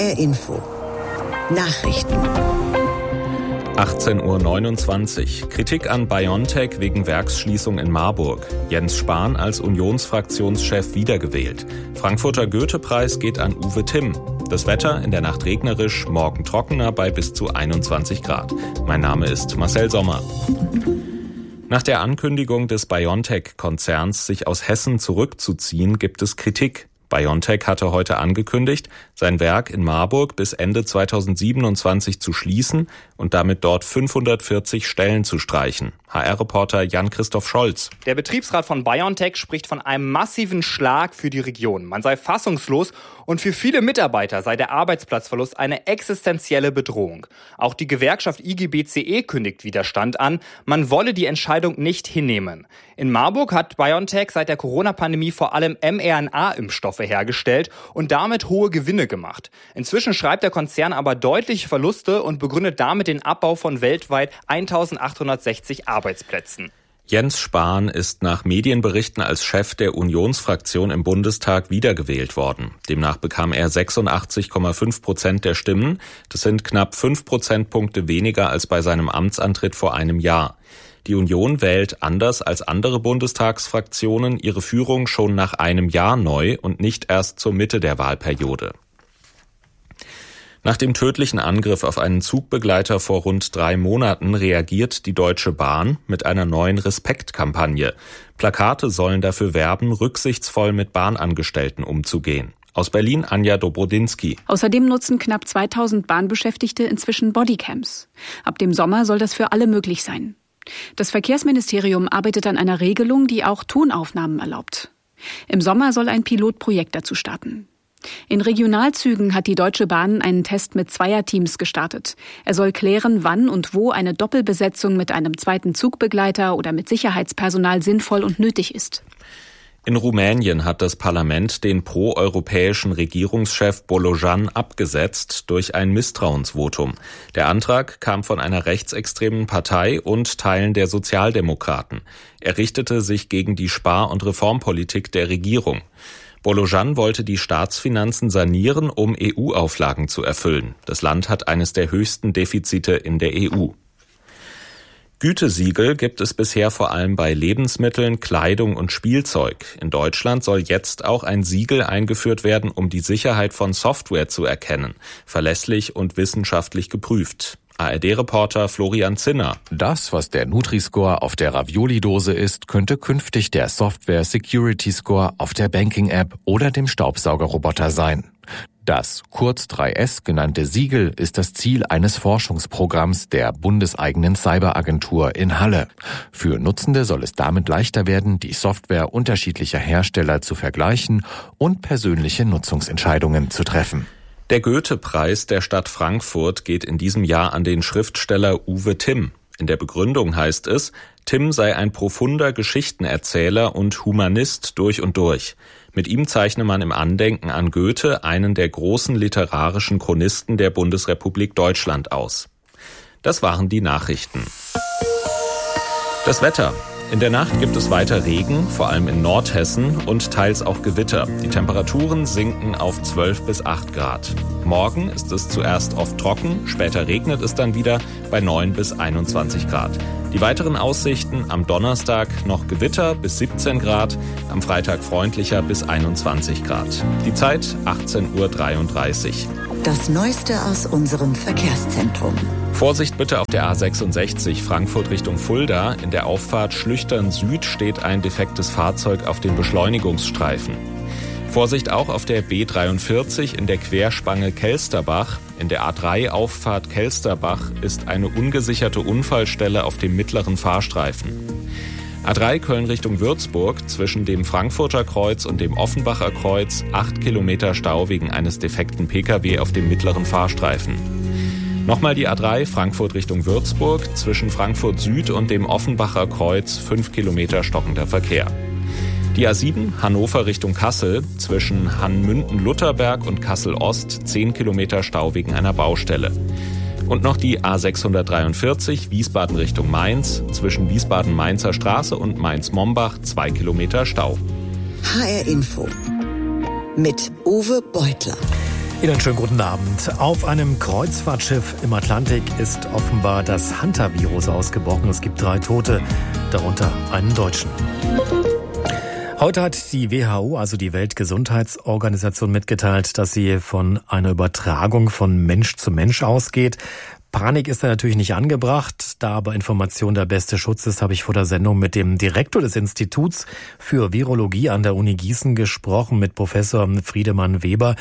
HR Info. Nachrichten. 18:29 Uhr. Kritik an BioNTech wegen Werksschließung in Marburg. Jens Spahn als Unionsfraktionschef wiedergewählt. Frankfurter Goethe-Preis geht an Uwe Timm. Das Wetter in der Nacht regnerisch, morgen trockener bei bis zu 21 Grad. Mein Name ist Marcel Sommer. Nach der Ankündigung des BioNTech-Konzerns, sich aus Hessen zurückzuziehen, gibt es Kritik. BioNTech hatte heute angekündigt, sein Werk in Marburg bis Ende 2027 zu schließen und damit dort 540 Stellen zu streichen. HR-Reporter Jan-Christoph Scholz. Der Betriebsrat von BioNTech spricht von einem massiven Schlag für die Region. Man sei fassungslos und für viele Mitarbeiter sei der Arbeitsplatzverlust eine existenzielle Bedrohung. Auch die Gewerkschaft IG-BCE kündigt Widerstand an. Man wolle die Entscheidung nicht hinnehmen. In Marburg hat BioNTech seit der Corona-Pandemie vor allem mRNA-Impfstoffe hergestellt und damit hohe Gewinne gemacht. Inzwischen schreibt der Konzern aber deutliche Verluste und begründet damit den Abbau von weltweit 1860 Arbeitsplätzen. Jens Spahn ist nach Medienberichten als Chef der Unionsfraktion im Bundestag wiedergewählt worden. Demnach bekam er 86,5% der Stimmen. Das sind knapp 5 Prozentpunkte weniger als bei seinem Amtsantritt vor einem Jahr. Die Union wählt anders als andere Bundestagsfraktionen ihre Führung schon nach einem Jahr neu und nicht erst zur Mitte der Wahlperiode. Nach dem tödlichen Angriff auf einen Zugbegleiter vor rund 3 Monaten reagiert die Deutsche Bahn mit einer neuen Respektkampagne. Plakate sollen dafür werben, rücksichtsvoll mit Bahnangestellten umzugehen. Aus Berlin Anja Dobrodinsky. Außerdem nutzen knapp 2000 Bahnbeschäftigte inzwischen Bodycams. Ab dem Sommer soll das für alle möglich sein. Das Verkehrsministerium arbeitet an einer Regelung, die auch Tonaufnahmen erlaubt. Im Sommer soll ein Pilotprojekt dazu starten. In Regionalzügen hat die Deutsche Bahn einen Test mit Zweierteams gestartet. Er soll klären, wann und wo eine Doppelbesetzung mit einem zweiten Zugbegleiter oder mit Sicherheitspersonal sinnvoll und nötig ist. In Rumänien hat das Parlament den pro-europäischen Regierungschef Bolojan abgesetzt durch ein Misstrauensvotum. Der Antrag kam von einer rechtsextremen Partei und Teilen der Sozialdemokraten. Er richtete sich gegen die Spar- und Reformpolitik der Regierung. Bolojan wollte die Staatsfinanzen sanieren, um EU-Auflagen zu erfüllen. Das Land hat eines der höchsten Defizite in der EU. Gütesiegel gibt es bisher vor allem bei Lebensmitteln, Kleidung und Spielzeug. In Deutschland soll jetzt auch ein Siegel eingeführt werden, um die Sicherheit von Software zu erkennen. Verlässlich und wissenschaftlich geprüft. ARD-Reporter Florian Zinner. Das, was der Nutri-Score auf der Ravioli-Dose ist, könnte künftig der Software-Security-Score auf der Banking-App oder dem Staubsaugerroboter sein. Das kurz 3S genannte Siegel ist das Ziel eines Forschungsprogramms der bundeseigenen Cyberagentur in Halle. Für Nutzende soll es damit leichter werden, die Software unterschiedlicher Hersteller zu vergleichen und persönliche Nutzungsentscheidungen zu treffen. Der Goethe-Preis der Stadt Frankfurt geht in diesem Jahr an den Schriftsteller Uwe Timm. In der Begründung heißt es, Timm sei ein profunder Geschichtenerzähler und Humanist durch und durch. Mit ihm zeichne man im Andenken an Goethe einen der großen literarischen Chronisten der Bundesrepublik Deutschland aus. Das waren die Nachrichten. Das Wetter. In der Nacht gibt es weiter Regen, vor allem in Nordhessen und teils auch Gewitter. Die Temperaturen sinken auf 12 bis 8 Grad. Morgen ist es zuerst oft trocken, später regnet es dann wieder bei 9 bis 21 Grad. Die weiteren Aussichten: am Donnerstag noch Gewitter bis 17 Grad, am Freitag freundlicher bis 21 Grad. Die Zeit 18:33 Uhr. Das Neueste aus unserem Verkehrszentrum. Vorsicht bitte auf der A66 Frankfurt Richtung Fulda. In der Auffahrt Schlüchtern Süd steht ein defektes Fahrzeug auf dem Beschleunigungsstreifen. Vorsicht auch auf der B43 in der Querspange Kelsterbach. In der A3 Auffahrt Kelsterbach ist eine ungesicherte Unfallstelle auf dem mittleren Fahrstreifen. A3 Köln Richtung Würzburg zwischen dem Frankfurter Kreuz und dem Offenbacher Kreuz 8 Kilometer Stau wegen eines defekten Pkw auf dem mittleren Fahrstreifen. Nochmal die A3 Frankfurt Richtung Würzburg zwischen Frankfurt Süd und dem Offenbacher Kreuz 5 Kilometer stockender Verkehr. Die A7 Hannover Richtung Kassel zwischen Hannmünden-Lutherberg und Kassel-Ost 10 Kilometer Stau wegen einer Baustelle. Und noch die A643 Wiesbaden Richtung Mainz zwischen Wiesbaden-Mainzer Straße und Mainz-Mombach 2 Kilometer Stau. HR Info mit Uwe Beutler. Ihnen schönen guten Abend. Auf einem Kreuzfahrtschiff im Atlantik ist offenbar das Hantavirus ausgebrochen. Es gibt 3 Tote, darunter einen Deutschen. Heute hat die WHO, also die Weltgesundheitsorganisation, mitgeteilt, dass sie von einer Übertragung von Mensch zu Mensch ausgeht. Panik ist da natürlich nicht angebracht. Da aber Information der beste Schutz ist, habe ich vor der Sendung mit dem Direktor des Instituts für Virologie an der Uni Gießen gesprochen, mit Professor Friedemann Weber.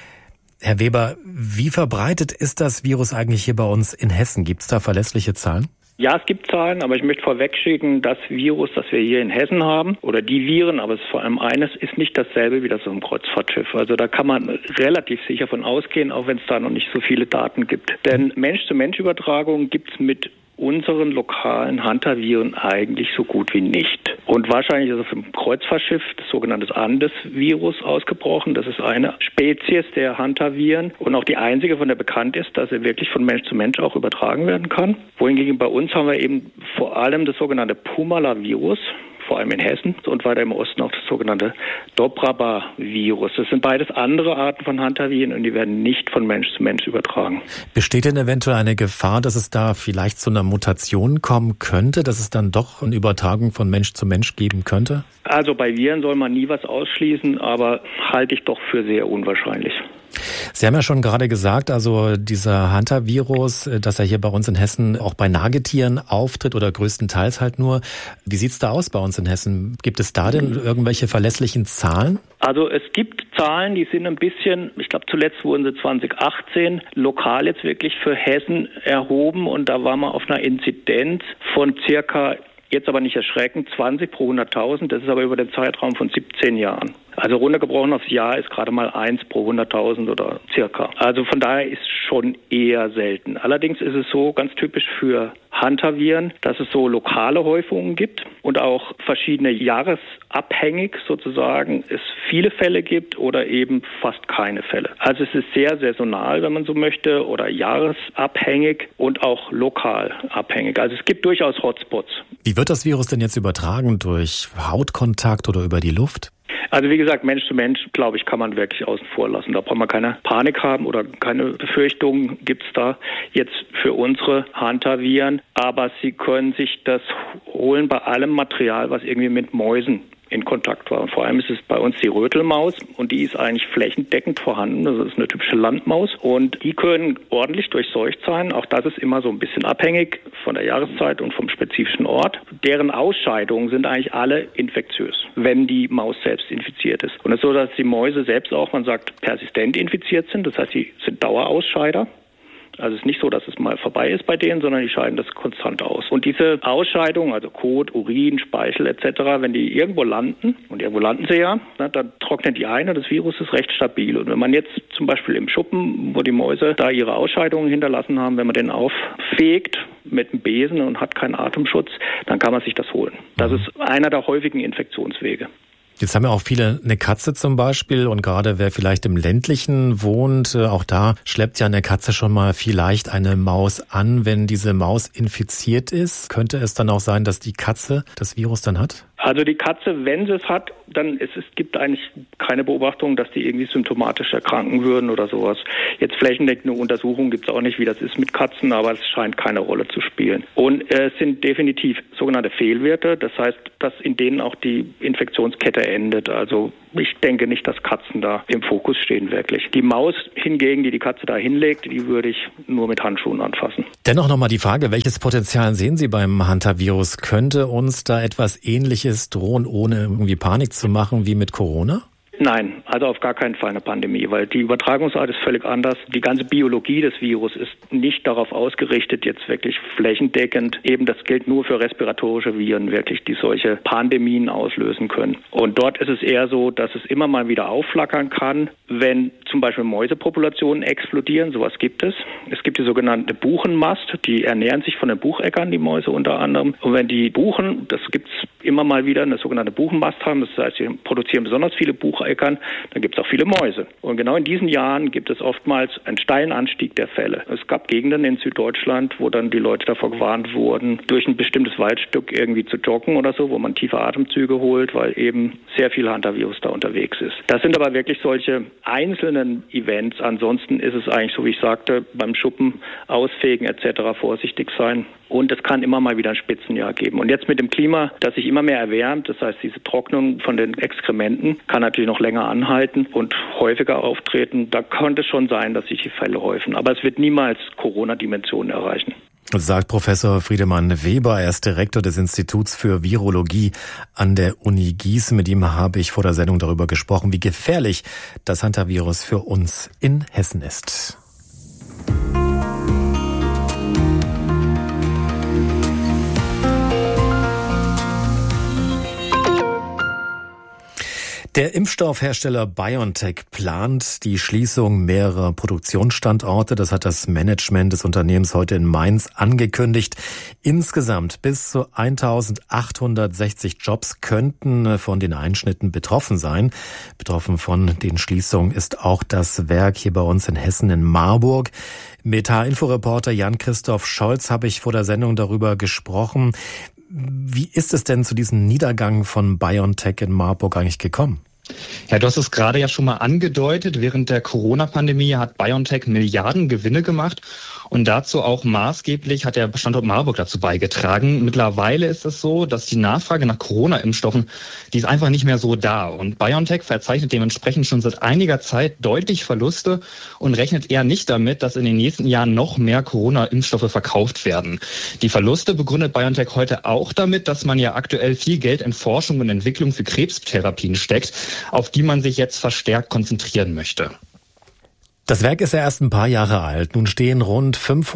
Herr Weber, wie verbreitet ist das Virus eigentlich hier bei uns in Hessen? Gibt es da verlässliche Zahlen? Ja, es gibt Zahlen, aber ich möchte vorwegschicken, das Virus, das wir hier in Hessen haben, oder die Viren, aber es ist vor allem eines, ist nicht dasselbe wie das auf dem Kreuzfahrtschiff. Also da kann man relativ sicher von ausgehen, auch wenn es da noch nicht so viele Daten gibt. Denn Mensch-zu-Mensch-Übertragung gibt es mit unseren lokalen Hantaviren eigentlich so gut wie nicht. Und wahrscheinlich ist auf dem Kreuzfahrtschiff das sogenannte Andes-Virus ausgebrochen. Das ist eine Spezies der Hantaviren und auch die einzige, von der bekannt ist, dass er wirklich von Mensch zu Mensch auch übertragen werden kann. Wohingegen bei uns haben wir eben vor allem das sogenannte Pumala-Virus, vor allem in Hessen, und weiter im Osten auch das sogenannte Dobraba-Virus. Das sind beides andere Arten von Hantaviren und die werden nicht von Mensch zu Mensch übertragen. Besteht denn eventuell eine Gefahr, dass es da vielleicht zu einer Mutation kommen könnte, dass es dann doch eine Übertragung von Mensch zu Mensch geben könnte? Also bei Viren soll man nie was ausschließen, aber halte ich doch für sehr unwahrscheinlich. Sie haben ja schon gerade gesagt, also dieser Hantavirus, dass er hier bei uns in Hessen auch bei Nagetieren auftritt oder größtenteils halt nur. Wie sieht's da aus bei uns in Hessen? Gibt es da denn irgendwelche verlässlichen Zahlen? Also es gibt Zahlen, die sind ein bisschen, ich glaube zuletzt wurden sie 2018 lokal jetzt wirklich für Hessen erhoben und da waren wir auf einer Inzidenz von circa, jetzt aber nicht erschreckend, 20 pro 100.000. Das ist aber über den Zeitraum von 17 Jahren. Also runtergebrochen aufs Jahr ist gerade mal 1 pro 100.000 oder circa. Also von daher ist schon eher selten. Allerdings ist es so ganz typisch für Hantaviren, dass es so lokale Häufungen gibt und auch verschiedene jahresabhängig sozusagen es viele Fälle gibt oder eben fast keine Fälle. Also es ist sehr saisonal, wenn man so möchte, oder jahresabhängig und auch lokal abhängig. Also es gibt durchaus Hotspots. Wie wird das Virus denn jetzt übertragen? Durch Hautkontakt oder über die Luft? Also wie gesagt, Mensch zu Mensch, glaube ich, kann man wirklich außen vor lassen. Da braucht man keine Panik haben oder keine Befürchtungen gibt es da jetzt für unsere Hantaviren. Aber Sie können sich das holen bei allem Material, was irgendwie mit Mäusen in Kontakt war. Und vor allem ist es bei uns die Rötelmaus und die ist eigentlich flächendeckend vorhanden. Das ist eine typische Landmaus und die können ordentlich durchseucht sein. Auch das ist immer so ein bisschen abhängig von der Jahreszeit und vom spezifischen Ort. Deren Ausscheidungen sind eigentlich alle infektiös, wenn die Maus selbst infiziert ist. Und es ist so, dass die Mäuse selbst auch, man sagt, persistent infiziert sind. Das heißt, sie sind Dauerausscheider. Also es ist nicht so, dass es mal vorbei ist bei denen, sondern die scheiden das konstant aus. Und diese Ausscheidungen, also Kot, Urin, Speichel etc., wenn die irgendwo landen, und irgendwo landen sie ja, dann trocknen die ein und das Virus ist recht stabil. Und wenn man jetzt zum Beispiel im Schuppen, wo die Mäuse da ihre Ausscheidungen hinterlassen haben, wenn man den auffegt mit einem Besen und hat keinen Atemschutz, dann kann man sich das holen. Das ist einer der häufigen Infektionswege. Jetzt haben ja auch viele eine Katze zum Beispiel und gerade wer vielleicht im ländlichen wohnt, auch da schleppt ja eine Katze schon mal vielleicht eine Maus an. Wenn diese Maus infiziert ist, könnte es dann auch sein, dass die Katze das Virus dann hat? Also die Katze, wenn sie es hat, dann es gibt eigentlich keine Beobachtung, dass die irgendwie symptomatisch erkranken würden oder sowas. Jetzt flächendeckende Untersuchungen gibt es auch nicht, wie das ist mit Katzen, aber es scheint keine Rolle zu spielen. Und es sind definitiv sogenannte Fehlwirte, das heißt, dass in denen auch die Infektionskette endet. Also ich denke nicht, dass Katzen da im Fokus stehen wirklich. Die Maus hingegen, die Katze da hinlegt, die würde ich nur mit Handschuhen anfassen. Dennoch nochmal die Frage, welches Potenzial sehen Sie beim Hantavirus? Könnte uns da etwas Ähnliches drohen, ohne irgendwie Panik zu machen wie mit Corona? Nein, also auf gar keinen Fall eine Pandemie, weil die Übertragungsart ist völlig anders. Die ganze Biologie des Virus ist nicht darauf ausgerichtet, jetzt wirklich flächendeckend. Eben das gilt nur für respiratorische Viren wirklich, die solche Pandemien auslösen können. Und dort ist es eher so, dass es immer mal wieder aufflackern kann, wenn zum Beispiel Mäusepopulationen explodieren. Sowas gibt es. Es gibt die sogenannte Buchenmast, die ernähren sich von den Bucheckern, die Mäuse unter anderem. Und wenn die Buchen, das gibt es immer mal wieder eine sogenannte Buchenmast haben. Das heißt, sie produzieren besonders viele Bucheckern. Dann gibt es auch viele Mäuse. Und genau in diesen Jahren gibt es oftmals einen steilen Anstieg der Fälle. Es gab Gegenden in Süddeutschland, wo dann die Leute davor gewarnt wurden, durch ein bestimmtes Waldstück irgendwie zu joggen oder so, wo man tiefe Atemzüge holt, weil eben sehr viel Hantavirus da unterwegs ist. Das sind aber wirklich solche einzelnen Events. Ansonsten ist es eigentlich, so wie ich sagte, beim Schuppen ausfegen etc. vorsichtig sein. Und es kann immer mal wieder ein Spitzenjahr geben. Und jetzt mit dem Klima, das sich immer mehr erwärmt, das heißt, diese Trocknung von den Exkrementen kann natürlich noch länger anhalten und häufiger auftreten. Da könnte es schon sein, dass sich die Fälle häufen. Aber es wird niemals Corona-Dimensionen erreichen. Sagt Professor Friedemann Weber, er ist Direktor des Instituts für Virologie an der Uni Gießen. Mit ihm habe ich vor der Sendung darüber gesprochen, wie gefährlich das Hantavirus für uns in Hessen ist. Der Impfstoffhersteller BioNTech plant die Schließung mehrerer Produktionsstandorte. Das hat das Management des Unternehmens heute in Mainz angekündigt. Insgesamt bis zu 1860 Jobs könnten von den Einschnitten betroffen sein. Betroffen von den Schließungen ist auch das Werk hier bei uns in Hessen in Marburg. Mit H-Info-Reporter Jan-Christoph Scholz habe ich vor der Sendung darüber gesprochen. Wie ist es denn zu diesem Niedergang von BioNTech in Marburg eigentlich gekommen? Ja, du hast es gerade ja schon mal angedeutet. Während der Corona-Pandemie hat BioNTech Milliarden Gewinne gemacht. Und dazu auch maßgeblich hat der Standort Marburg dazu beigetragen. Mittlerweile ist es so, dass die Nachfrage nach Corona-Impfstoffen, die ist einfach nicht mehr so da. Und BioNTech verzeichnet dementsprechend schon seit einiger Zeit deutlich Verluste und rechnet eher nicht damit, dass in den nächsten Jahren noch mehr Corona-Impfstoffe verkauft werden. Die Verluste begründet BioNTech heute auch damit, dass man ja aktuell viel Geld in Forschung und Entwicklung für Krebstherapien steckt, auf die man sich jetzt verstärkt konzentrieren möchte. Das Werk ist ja erst ein paar Jahre alt. Nun stehen rund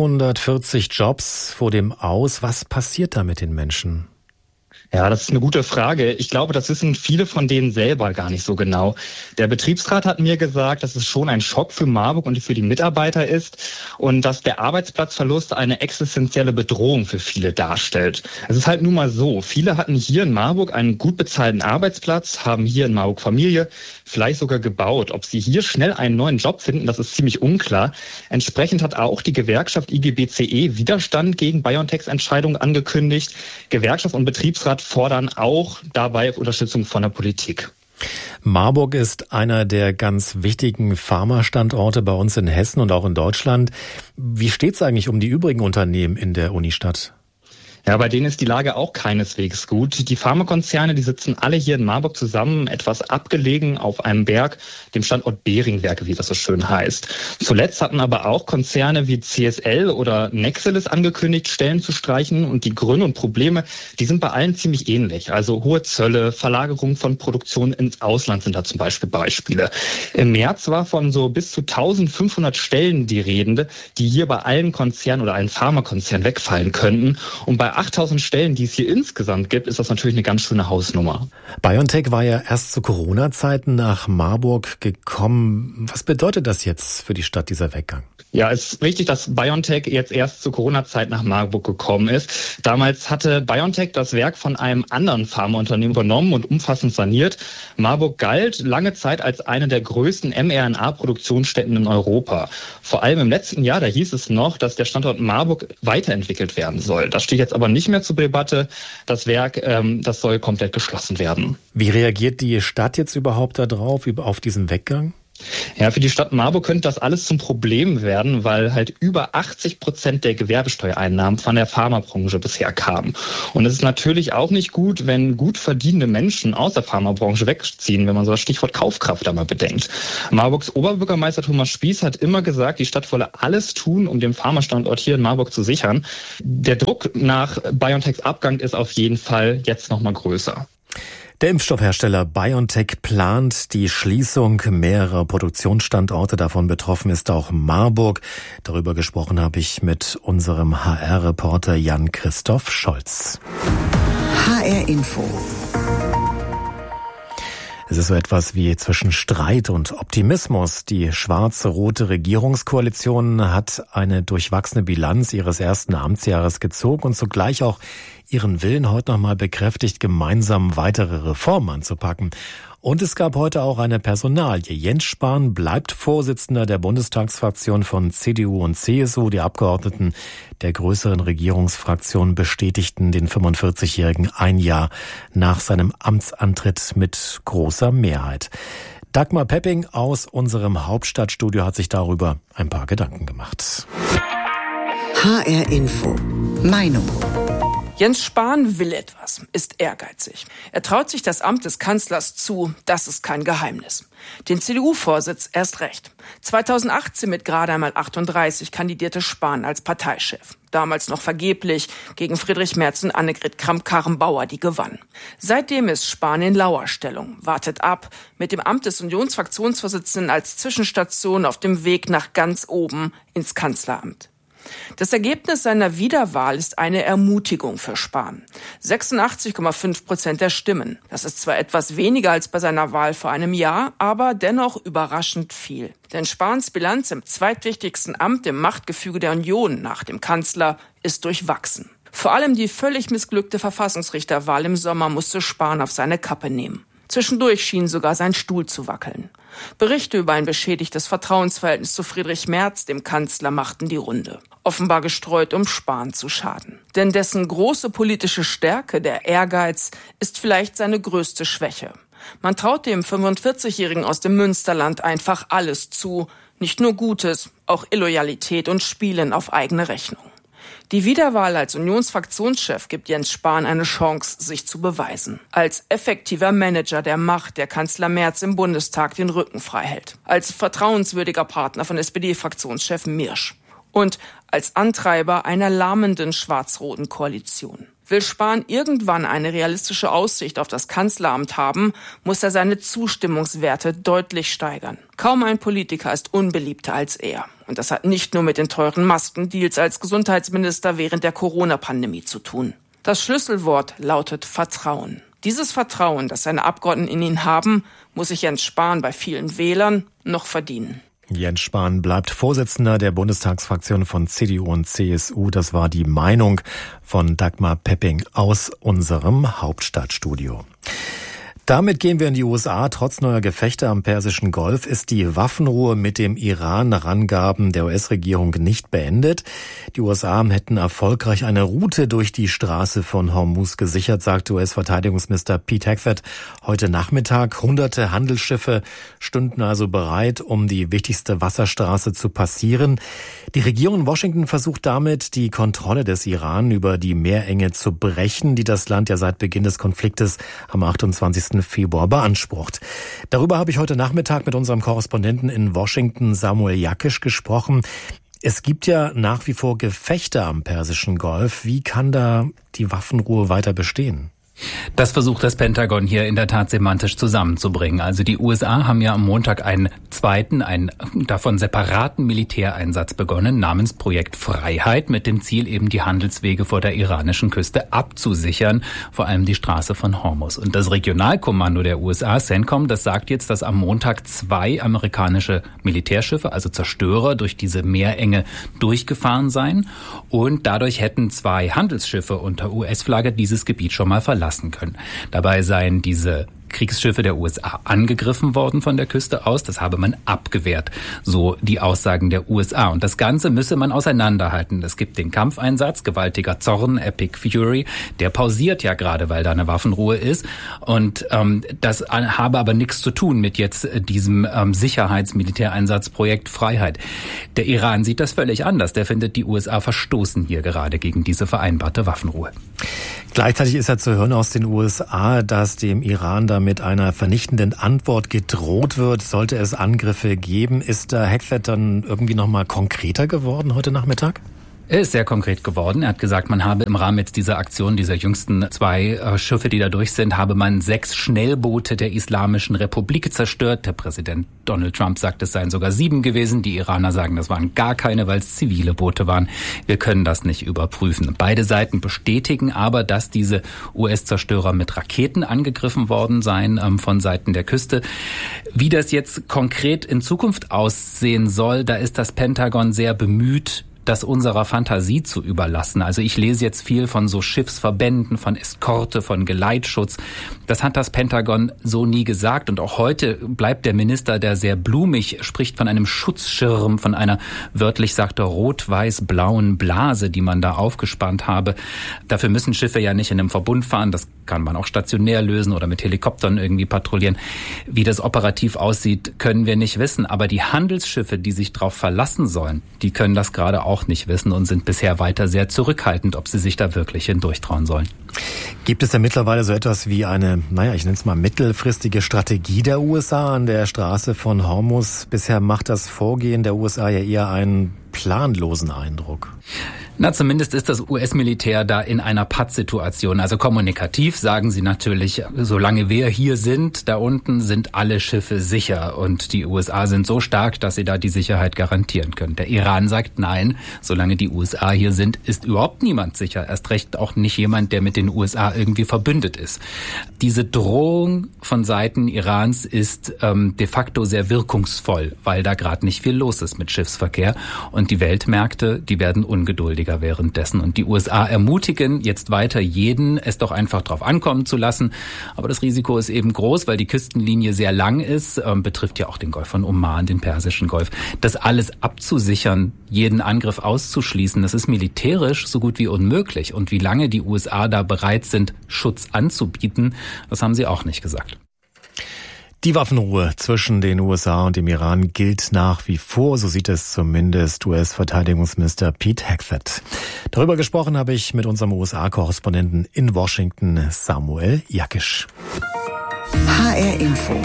540 Jobs vor dem Aus. Was passiert da mit den Menschen? Ja, das ist eine gute Frage. Ich glaube, das wissen viele von denen selber gar nicht so genau. Der Betriebsrat hat mir gesagt, dass es schon ein Schock für Marburg und für die Mitarbeiter ist und dass der Arbeitsplatzverlust eine existenzielle Bedrohung für viele darstellt. Es ist halt nun mal so, viele hatten hier in Marburg einen gut bezahlten Arbeitsplatz, haben hier in Marburg Familie, vielleicht sogar gebaut. Ob sie hier schnell einen neuen Job finden, das ist ziemlich unklar. Entsprechend hat auch die Gewerkschaft IGBCE Widerstand gegen BioNTechs Entscheidung angekündigt. Gewerkschaft und Betriebsrat fordern auch dabei Unterstützung von der Politik. Marburg ist einer der ganz wichtigen Pharmastandorte bei uns in Hessen und auch in Deutschland. Wie steht es eigentlich um die übrigen Unternehmen in der Unistadt? Ja, bei denen ist die Lage auch keineswegs gut. Die Pharmakonzerne, die sitzen alle hier in Marburg zusammen, etwas abgelegen auf einem Berg, dem Standort Beringwerke, wie das so schön heißt. Zuletzt hatten aber auch Konzerne wie CSL oder Nexelis angekündigt, Stellen zu streichen. Und die Gründe und Probleme, die sind bei allen ziemlich ähnlich. Also hohe Zölle, Verlagerung von Produktion ins Ausland sind da zum Beispiel Beispiele. Im März war von so bis zu 1500 Stellen die Rede, die hier bei allen Konzernen oder allen Pharmakonzernen wegfallen könnten. Und bei 8000 Stellen, die es hier insgesamt gibt, ist das natürlich eine ganz schöne Hausnummer. BioNTech war ja erst zu Corona-Zeiten nach Marburg gekommen. Was bedeutet das jetzt für die Stadt, dieser Weggang? Ja, es ist richtig, dass BioNTech jetzt erst zur Corona-Zeit nach Marburg gekommen ist. Damals hatte BioNTech das Werk von einem anderen Pharmaunternehmen übernommen und umfassend saniert. Marburg galt lange Zeit als eine der größten mRNA-Produktionsstätten in Europa. Vor allem im letzten Jahr, da hieß es noch, dass der Standort Marburg weiterentwickelt werden soll. Das steht jetzt aber nicht mehr zur Debatte. Das Werk, das soll komplett geschlossen werden. Wie reagiert die Stadt jetzt überhaupt darauf, auf diesen Weggang? Ja, für die Stadt Marburg könnte das alles zum Problem werden, weil halt über 80% der Gewerbesteuereinnahmen von der Pharmabranche bisher kamen. Und es ist natürlich auch nicht gut, wenn gut verdienende Menschen aus der Pharmabranche wegziehen, wenn man so das Stichwort Kaufkraft einmal bedenkt. Marburgs Oberbürgermeister Thomas Spieß hat immer gesagt, die Stadt wolle alles tun, um den Pharmastandort hier in Marburg zu sichern. Der Druck nach BioNTechs Abgang ist auf jeden Fall jetzt nochmal größer. Der Impfstoffhersteller BioNTech plant die Schließung mehrerer Produktionsstandorte. Davon betroffen ist auch Marburg. Darüber gesprochen habe ich mit unserem HR-Reporter Jan-Christoph Scholz. HR Info. Es ist so etwas wie zwischen Streit und Optimismus. Die schwarz-rote Regierungskoalition hat eine durchwachsene Bilanz ihres ersten Amtsjahres gezogen und zugleich auch ihren Willen heute nochmal bekräftigt, gemeinsam weitere Reformen anzupacken. Und es gab heute auch eine Personalie. Jens Spahn bleibt Vorsitzender der Bundestagsfraktion von CDU und CSU. Die Abgeordneten der größeren Regierungsfraktion bestätigten den 45-Jährigen ein Jahr nach seinem Amtsantritt mit großer Mehrheit. Dagmar Pepping aus unserem Hauptstadtstudio hat sich darüber ein paar Gedanken gemacht. HR Info. Meinung. Jens Spahn will etwas, ist ehrgeizig. Er traut sich das Amt des Kanzlers zu, das ist kein Geheimnis. Den CDU-Vorsitz erst recht. 2018 mit gerade einmal 38 kandidierte Spahn als Parteichef. Damals noch vergeblich gegen Friedrich Merz und Annegret Kramp-Karrenbauer, die gewann. Seitdem ist Spahn in Lauerstellung, wartet ab, mit dem Amt des Unionsfraktionsvorsitzenden als Zwischenstation auf dem Weg nach ganz oben ins Kanzleramt. Das Ergebnis seiner Wiederwahl ist eine Ermutigung für Spahn. 86,5% der Stimmen. Das ist zwar etwas weniger als bei seiner Wahl vor einem Jahr, aber dennoch überraschend viel. Denn Spahns Bilanz im zweitwichtigsten Amt im Machtgefüge der Union nach dem Kanzler ist durchwachsen. Vor allem die völlig missglückte Verfassungsrichterwahl im Sommer musste Spahn auf seine Kappe nehmen. Zwischendurch schien sogar sein Stuhl zu wackeln. Berichte über ein beschädigtes Vertrauensverhältnis zu Friedrich Merz, dem Kanzler, machten die Runde. Offenbar gestreut, um Spahn zu schaden. Denn dessen große politische Stärke, der Ehrgeiz, ist vielleicht seine größte Schwäche. Man traut dem 45-Jährigen aus dem Münsterland einfach alles zu. Nicht nur Gutes, auch Illoyalität und Spielen auf eigene Rechnung. Die Wiederwahl als Unionsfraktionschef gibt Jens Spahn eine Chance, sich zu beweisen. Als effektiver Manager der Macht, der Kanzler Merz im Bundestag den Rücken frei hält. Als vertrauenswürdiger Partner von SPD-Fraktionschef Mirsch. Und als Antreiber einer lahmenden schwarz-roten Koalition. Will Spahn irgendwann eine realistische Aussicht auf das Kanzleramt haben, muss er seine Zustimmungswerte deutlich steigern. Kaum ein Politiker ist unbeliebter als er. Und das hat nicht nur mit den teuren Maskendeals als Gesundheitsminister während der Corona-Pandemie zu tun. Das Schlüsselwort lautet Vertrauen. Dieses Vertrauen, das seine Abgeordneten in ihn haben, muss sich Jens Spahn bei vielen Wählern noch verdienen. Jens Spahn bleibt Vorsitzender der Bundestagsfraktion von CDU und CSU. Das war die Meinung von Dagmar Pepping aus unserem Hauptstadtstudio. Damit gehen wir in die USA. Trotz neuer Gefechte am Persischen Golf ist die Waffenruhe mit dem Iran nach Angaben der US-Regierung nicht beendet. Die USA hätten erfolgreich eine Route durch die Straße von Hormuz gesichert, sagte US-Verteidigungsminister Pete Hegseth heute Nachmittag. Hunderte Handelsschiffe stünden also bereit, um die wichtigste Wasserstraße zu passieren. Die Regierung in Washington versucht damit, die Kontrolle des Iran über die Meerenge zu brechen, die das Land ja seit Beginn des Konfliktes am 28. Februar beansprucht. Darüber habe ich heute Nachmittag mit unserem Korrespondenten in Washington, Samuel Jakisch, gesprochen. Es gibt ja nach wie vor Gefechte am Persischen Golf. Wie kann da die Waffenruhe weiter bestehen? Das versucht das Pentagon hier in der Tat semantisch zusammenzubringen. Also die USA haben ja am Montag einen davon separaten Militäreinsatz begonnen, namens Projekt Freiheit, mit dem Ziel eben die Handelswege vor der iranischen Küste abzusichern, vor allem die Straße von Hormuz. Und das Regionalkommando der USA, CENTCOM, das sagt jetzt, dass am Montag 2 amerikanische Militärschiffe, also Zerstörer, durch diese Meerenge durchgefahren seien. Und dadurch hätten 2 Handelsschiffe unter US-Flagge dieses Gebiet schon mal verlassen können. Dabei seien diese Kriegsschiffe der USA angegriffen worden von der Küste aus. Das habe man abgewehrt, so die Aussagen der USA. Und das Ganze müsse man auseinanderhalten. Es gibt den Kampfeinsatz, gewaltiger Zorn, Epic Fury. Der pausiert ja gerade, weil da eine Waffenruhe ist. Und das habe aber nichts zu tun mit jetzt diesem Sicherheitsmilitäreinsatzprojekt Freiheit. Der Iran sieht das völlig anders. Der findet, die USA verstoßen hier gerade gegen diese vereinbarte Waffenruhe. Gleichzeitig ist ja zu hören aus den USA, dass dem Iran da mit einer vernichtenden Antwort gedroht wird, sollte es Angriffe geben. Ist da Hegseth dann irgendwie noch mal konkreter geworden heute Nachmittag? Er ist sehr konkret geworden. Er hat gesagt, man habe im Rahmen jetzt dieser Aktion, dieser jüngsten 2 Schiffe, die da durch sind, habe man 6 Schnellboote der Islamischen Republik zerstört. Der Präsident Donald Trump sagt, es seien sogar 7 gewesen. Die Iraner sagen, das waren gar keine, weil es zivile Boote waren. Wir können das nicht überprüfen. Beide Seiten bestätigen aber, dass diese US-Zerstörer mit Raketen angegriffen worden seien von Seiten der Küste. Wie das jetzt konkret in Zukunft aussehen soll, da ist das Pentagon sehr bemüht, das unserer Fantasie zu überlassen. Also ich lese jetzt viel von so Schiffsverbänden, von Eskorte, von Geleitschutz. Das hat das Pentagon so nie gesagt. Und auch heute bleibt der Minister, der sehr blumig spricht, von einem Schutzschirm, von einer, wörtlich sagt er, rot-weiß-blauen Blase, die man da aufgespannt habe. Dafür müssen Schiffe ja nicht in einem Verbund fahren. Das kann man auch stationär lösen oder mit Helikoptern irgendwie patrouillieren. Wie das operativ aussieht, können wir nicht wissen. Aber die Handelsschiffe, die sich darauf verlassen sollen, die können das gerade auch nicht wissen und sind bisher weiter sehr zurückhaltend, ob sie sich da wirklich hindurchtrauen sollen. Gibt es denn mittlerweile so etwas wie eine, ich nenne es mal mittelfristige Strategie der USA an der Straße von Hormuz? Bisher macht das Vorgehen der USA ja eher einen planlosen Eindruck. Zumindest ist das US-Militär da in einer Pattsituation. Also kommunikativ sagen sie natürlich, solange wir hier sind, da unten sind alle Schiffe sicher. Und die USA sind so stark, dass sie da die Sicherheit garantieren können. Der Iran sagt, nein, solange die USA hier sind, ist überhaupt niemand sicher. Erst recht auch nicht jemand, der mit den USA irgendwie verbündet ist. Diese Drohung von Seiten Irans ist de facto sehr wirkungsvoll, weil da gerade nicht viel los ist mit Schiffsverkehr. Und die Weltmärkte, die werden ungeduldig währenddessen. Und die USA ermutigen jetzt weiter jeden, es doch einfach drauf ankommen zu lassen. Aber das Risiko ist eben groß, weil die Küstenlinie sehr lang ist, betrifft ja auch den Golf von Oman, den Persischen Golf. Das alles abzusichern, jeden Angriff auszuschließen, das ist militärisch so gut wie unmöglich. Und wie lange die USA da bereit sind, Schutz anzubieten, das haben sie auch nicht gesagt. Die Waffenruhe zwischen den USA und dem Iran gilt nach wie vor, so sieht es zumindest US-Verteidigungsminister Pete Hegseth. Darüber gesprochen habe ich mit unserem USA-Korrespondenten in Washington, Samuel Jakisch. HR Info.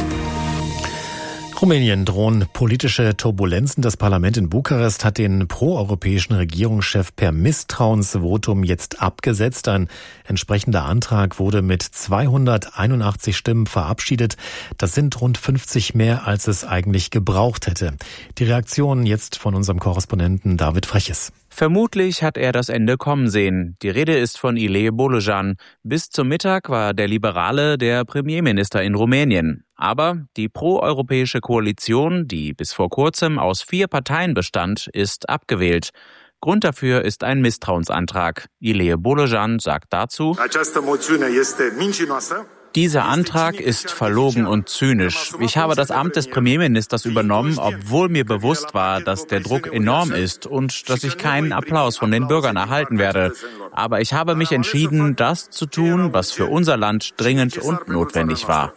Rumänien drohen politische Turbulenzen. Das Parlament in Bukarest hat den proeuropäischen Regierungschef per Misstrauensvotum jetzt abgesetzt. Ein entsprechender Antrag wurde mit 281 Stimmen verabschiedet. Das sind rund 50 mehr, als es eigentlich gebraucht hätte. Die Reaktion jetzt von unserem Korrespondenten David Freches. Vermutlich hat er das Ende kommen sehen. Die Rede ist von Ilie Bolojan. Bis zum Mittag war der Liberale der Premierminister in Rumänien. Aber die proeuropäische Koalition, die bis vor kurzem aus 4 Parteien bestand, ist abgewählt. Grund dafür ist ein Misstrauensantrag. Ilie Bolojan sagt dazu: Dieser Antrag ist verlogen und zynisch. Ich habe das Amt des Premierministers übernommen, obwohl mir bewusst war, dass der Druck enorm ist und dass ich keinen Applaus von den Bürgern erhalten werde. Aber ich habe mich entschieden, das zu tun, was für unser Land dringend und notwendig war.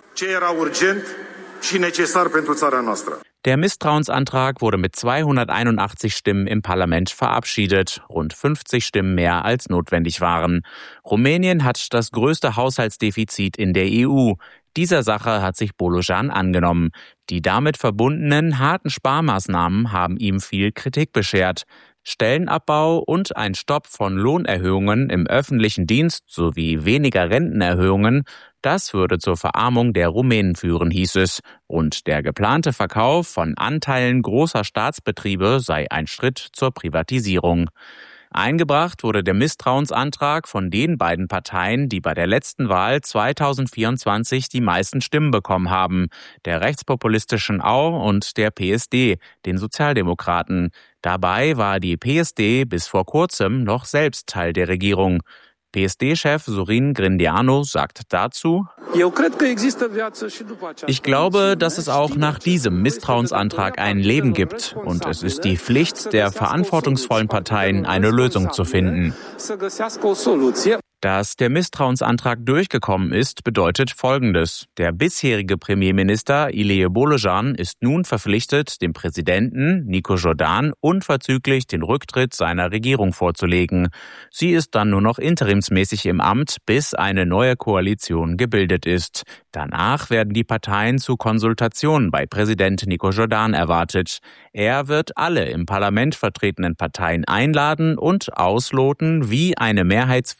Der Misstrauensantrag wurde mit 281 Stimmen im Parlament verabschiedet, rund 50 Stimmen mehr als notwendig waren. Rumänien hat das größte Haushaltsdefizit in der EU. Dieser Sache hat sich Bolojan angenommen. Die damit verbundenen harten Sparmaßnahmen haben ihm viel Kritik beschert. Stellenabbau und ein Stopp von Lohnerhöhungen im öffentlichen Dienst sowie weniger Rentenerhöhungen, das würde zur Verarmung der Rumänen führen, hieß es. Und der geplante Verkauf von Anteilen großer Staatsbetriebe sei ein Schritt zur Privatisierung. Eingebracht wurde der Misstrauensantrag von den beiden Parteien, die bei der letzten Wahl 2024 die meisten Stimmen bekommen haben, der rechtspopulistischen AU und der PSD, den Sozialdemokraten. Dabei war die PSD bis vor kurzem noch selbst Teil der Regierung. PSD-Chef Sorin Grindeanu sagt dazu: Ich glaube, dass es auch nach diesem Misstrauensantrag ein Leben gibt. Und es ist die Pflicht der verantwortungsvollen Parteien, eine Lösung zu finden. Dass der Misstrauensantrag durchgekommen ist, bedeutet Folgendes. Der bisherige Premierminister Ilije Bolojan ist nun verpflichtet, dem Präsidenten Nico Jordan unverzüglich den Rücktritt seiner Regierung vorzulegen. Sie ist dann nur noch interimsmäßig im Amt, bis eine neue Koalition gebildet ist. Danach werden die Parteien zu Konsultationen bei Präsident Nico Jordan erwartet. Er wird alle im Parlament vertretenen Parteien einladen und ausloten, wie eine